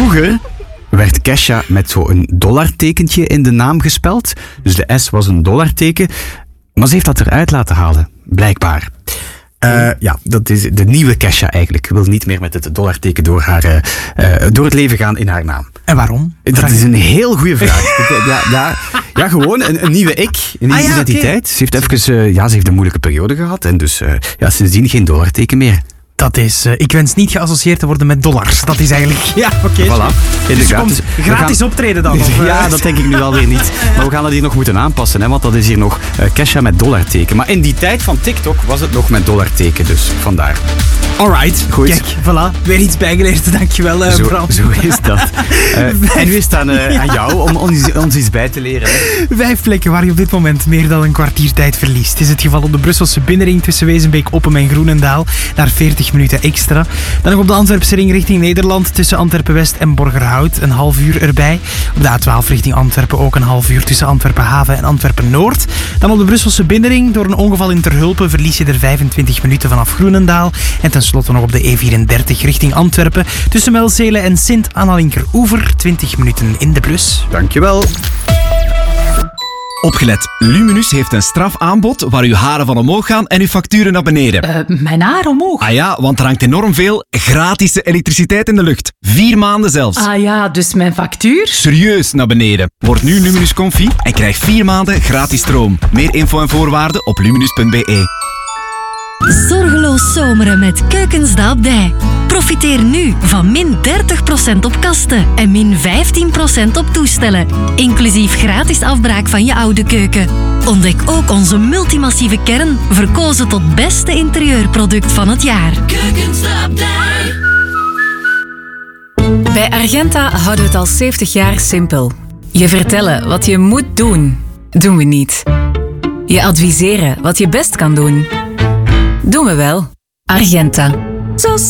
Vroeger werd Kesha met zo'n dollartekentje in de naam gespeld. Dus de S was een dollarteken. Maar ze heeft dat eruit laten halen, blijkbaar. Ja, dat is de nieuwe Kesha eigenlijk. Wil niet meer met het dollarteken door het leven gaan in haar naam. En waarom? Dat is een heel goede vraag. Ja, gewoon een nieuwe ik, een nieuwe identiteit. Okay. Ze heeft even, ze heeft een moeilijke periode gehad en dus sindsdien geen dollarteken meer. Dat is, ik wens niet geassocieerd te worden met dollars. Dat is eigenlijk, oké. Voilà. Dus je komt gratis optreden dan? Of, ja, dat denk ik nu alweer niet. Maar we gaan dat hier nog moeten aanpassen, hè, want dat is hier nog Kesha met dollarteken. Maar in die tijd van TikTok was het nog met dollarteken, dus vandaar. Alright, goed. Kijk, voilà, weer iets bijgeleerd. Dankjewel, Bram. Zo is dat. En nu is het aan jou om ons iets bij te leren. Hè. 5 plekken waar je op dit moment meer dan een kwartier tijd verliest. Het is het geval op de Brusselse binnenring tussen Wezenbeek, Oppem en Groenendaal. Daar 40 minuten extra. Dan nog op de Antwerpse ring richting Nederland tussen Antwerpen-West en Borgerhout. Een half uur erbij. Op de A12 richting Antwerpen ook een half uur tussen Antwerpen-Haven en Antwerpen-Noord. Dan op de Brusselse binnenring. Door een ongeval in Terhulpen verlies je er 25 minuten vanaf Groenendaal. En tenslotte nog op de E34 richting Antwerpen. Tussen Melzelen en Sint-Anna-Linkeroever. 20 minuten in de plus. Dankjewel. Opgelet, Luminus heeft een strafaanbod waar uw haren van omhoog gaan en uw facturen naar beneden. Mijn haar omhoog? Ah ja, want er hangt enorm veel gratis elektriciteit in de lucht. 4 maanden zelfs. Ah ja, dus mijn factuur? Serieus naar beneden. Word nu Luminus Comfy en krijg 4 maanden gratis stroom. Meer info en voorwaarden op luminus.be. Zorgeloos zomeren met Keukens de Abdij. Profiteer nu van min 30% op kasten en min 15% op toestellen. Inclusief gratis afbraak van je oude keuken. Ontdek ook onze multimassieve kern, verkozen tot beste interieurproduct van het jaar. Keukens de Abdij. Bij Argenta houden we het al 70 jaar simpel. Je vertellen wat je moet doen, doen we niet. Je adviseren wat je best kan doen, doen we wel. Argenta. Zo